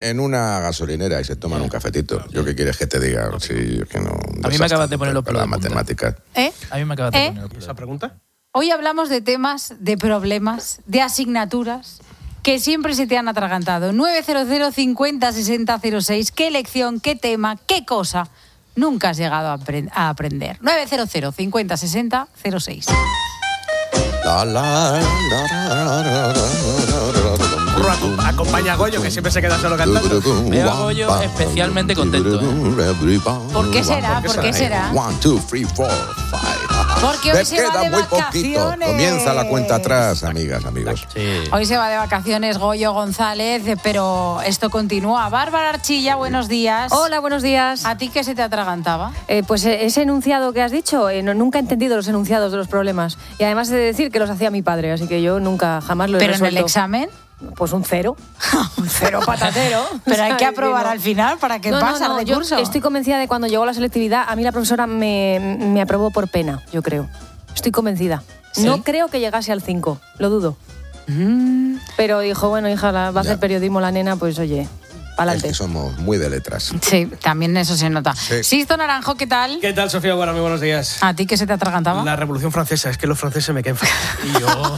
en una gasolinera y se toman un cafetito. ¿Yo qué quieres que te diga? Sí, es que no, a mí me acabas de poner los pelos de matemáticas. A mí me acabas de poner los pelos. ¿Esa pregunta? Hoy hablamos de temas, de problemas, de asignaturas que siempre se te han atragantado. 900 50 60 06. ¿Qué lección, qué tema, qué cosa nunca has llegado a aprender? 900 50 60 06. Acompaña a Goyo, que siempre se queda solo cantando. Veo a Goyo especialmente contento. ¿Por qué será? ¿Por qué será? 1, 2, 3, 4, 5. Porque hoy se va de muy poquito. vacaciones. Comienza la cuenta atrás, amigas, amigos. Sí. Hoy se va de vacaciones Goyo González, pero esto continúa. Bárbara Archilla, buenos días. Hola, buenos días. ¿A ti qué se te atragantaba? Pues ese enunciado que has dicho, nunca he entendido los enunciados de los problemas. Y además he de decir que los hacía mi padre, así que yo nunca, jamás lo he ¿Pero resuelto. en el examen? Pues un 0. Un 0 patatero. Pero hay que aprobar al final para que pase el yo recurso. estoy convencida de cuando llegó la selectividad, a mí la profesora me aprobó por pena, yo creo. Estoy convencida. ¿Sí? No creo que llegase al 5, lo dudo. Pero dijo, bueno, hija, va a hacer periodismo la nena, pues oye, pa'lante. Es que somos muy de letras. Sí, también eso se nota. Sí. Sisto Naranjo, ¿qué tal? ¿Qué tal, Sofía? Bueno, muy buenos días. ¿A ti qué se te atragantaba? La Revolución Francesa, es que los franceses me caen fatal. Y yo...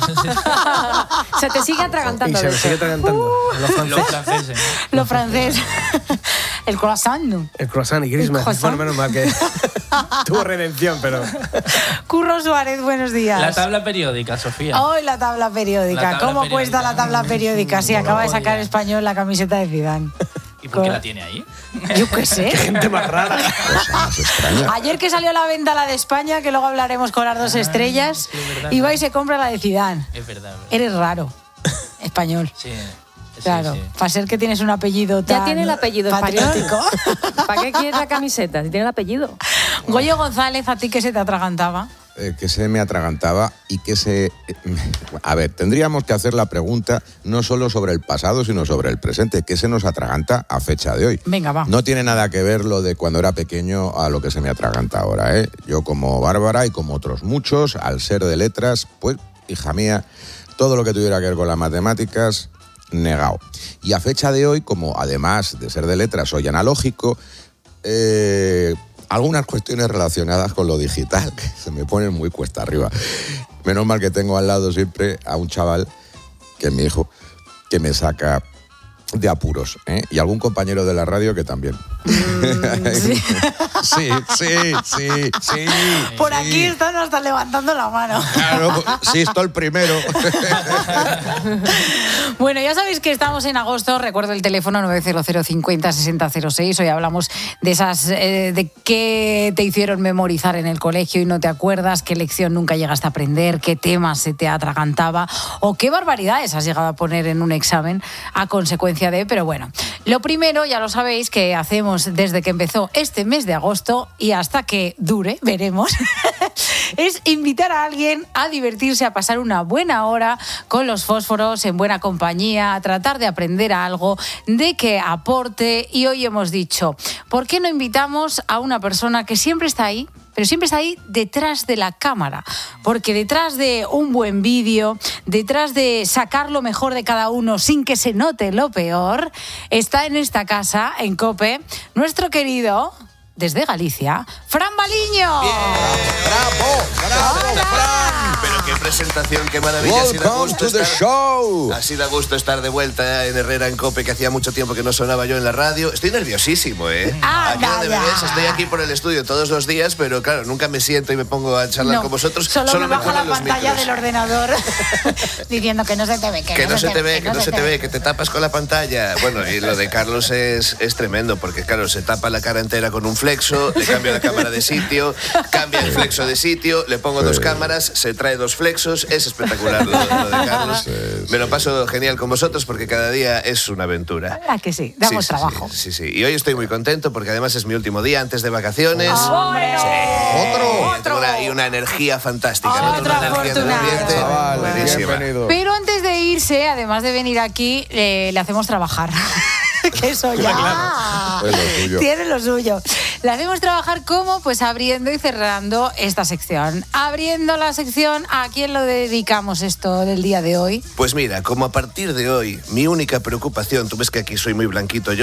Se te sigue Y atragantando. se me sigue atragantando. Los Los franceses. franceses. Lo francés. El croissant, ¿no? El croissant y Griezmann. El croissant. Bueno, menos mal que tuvo redención, pero... Curro Suárez, buenos días. La tabla periódica, Sofía. Hoy la tabla periódica. La tabla ¿Cómo periódica. cuesta la tabla periódica? Sí, acaba de sacar Español la camiseta de Zidane. ¿Y por qué la tiene ahí? Yo qué sé. Gente más rara. Cosa más extraña. Ayer que salió a la venta la de España, que luego hablaremos con las 2 estrellas, sí, es verdad. y va y se compra la de Zidane. Es verdad. Eres raro. Español. Sí. Claro, Sí. para ser que tienes un apellido tan Ya tiene el apellido patriótico. español. ¿Para qué quieres la camiseta si tiene el apellido? Goyo González, ¿a ti qué se te atragantaba? Que se me atragantaba y que se... A ver, tendríamos que hacer la pregunta no solo sobre el pasado, sino sobre el presente. ¿Qué se nos atraganta a fecha de hoy? Venga, va. No tiene nada que ver lo de cuando era pequeño a lo que se me atraganta ahora, ¿eh? Yo, como Bárbara y como otros muchos, al ser de letras, pues, hija mía, todo lo que tuviera que ver con las matemáticas, negado. Y a fecha de hoy, como además de ser de letras soy analógico, algunas cuestiones relacionadas con lo digital, que se me ponen muy cuesta arriba. Menos mal que tengo al lado siempre a un chaval, que es mi hijo, que me saca de apuros, ¿eh? Y algún compañero de la radio que también. Sí. Sí. Por aquí están hasta levantando la mano. Claro, sí, estoy el primero. Bueno, ya sabéis que estamos en agosto. Recuerdo el teléfono 900 50 60 06. Hoy hablamos de esas de qué te hicieron memorizar en el colegio y no te acuerdas, qué lección nunca llegaste a aprender, qué temas se te atragantaba o qué barbaridades has llegado a poner en un examen a consecuencia de... Pero bueno, lo primero, ya lo sabéis, que hacemos desde que empezó este mes de agosto y hasta que dure, veremos, es invitar a alguien a divertirse, a pasar una buena hora con los fósforos, en buena compañía, a tratar de aprender algo, de que aporte. Y hoy hemos dicho, ¿por qué no invitamos a una persona que siempre está ahí? Pero siempre está ahí detrás de la cámara, porque detrás de un buen vídeo, detrás de sacar lo mejor de cada uno sin que se note lo peor, está en esta casa, en COPE, nuestro querido, desde Galicia, Fran Baliño. ¡Bravo, Fran! Pero qué presentación, qué maravilla. Welcome to the show. Así da gusto estar de vuelta en Herrera, en COPE, que hacía mucho tiempo que no sonaba yo en la radio. Estoy nerviosísimo, ¿eh? Aquí donde me ves, estoy aquí por el estudio todos los días, pero claro, nunca me siento y me pongo a charlar con vosotros. Solo me baja la ponen los pantalla micros. del ordenador diciendo que no se te ve, Que no se te ve, que te tapas con la pantalla. Bueno, y lo de Carlos es tremendo, porque claro, se tapa la cara entera con un flexo, le cambio la cámara de sitio, cambia el flexo de sitio, le pongo 2 cámaras, se trae 2 flexos, es espectacular lo de Carlos. Me lo paso genial con vosotros porque cada día es una aventura. Ah, que sí, damos trabajo. Sí. Y hoy estoy muy contento porque además es mi último día antes de vacaciones. ¡Hombre! Otro. Y una energía fantástica. ¿no? Otro Una energía en el afortunado. ambiente. Chaval, Buenísima. bienvenido. Pero antes de irse, además de venir aquí, le hacemos trabajar. Que eso ya Es lo suyo. tiene lo suyo. La hacemos trabajar como, pues abriendo y cerrando esta sección. Abriendo la sección, ¿a quién lo dedicamos esto del día de hoy? Pues mira, como a partir de hoy, mi única preocupación, tú ves que aquí soy muy blanquito yo,